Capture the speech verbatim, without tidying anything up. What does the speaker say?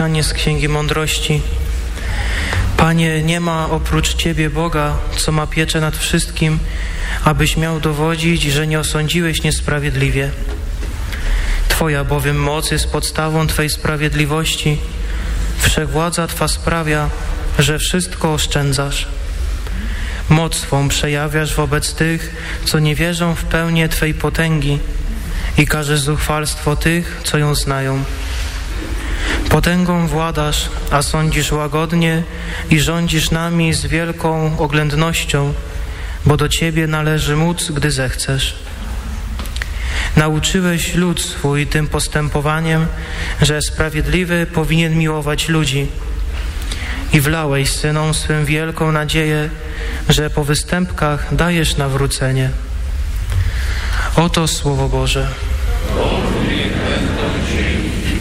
czytanie z Księgi Mądrości. Panie, nie ma oprócz Ciebie Boga, co ma pieczę nad wszystkim, abyś miał dowodzić, że nie osądziłeś niesprawiedliwie. Twoja bowiem moc jest podstawą Twej sprawiedliwości. Wszechwładza Twa sprawia, że wszystko oszczędzasz. Moc Twą przejawiasz wobec tych, co nie wierzą w pełnię Twej potęgi i karzesz zuchwalstwo tych, co ją znają. Potęgą władasz, a sądzisz łagodnie i rządzisz nami z wielką oględnością, bo do Ciebie należy móc, gdy zechcesz. Nauczyłeś lud swój tym postępowaniem, że sprawiedliwy powinien miłować ludzi i wlałeś synom swym wielką nadzieję, że po występkach dajesz nawrócenie. Oto Słowo Boże.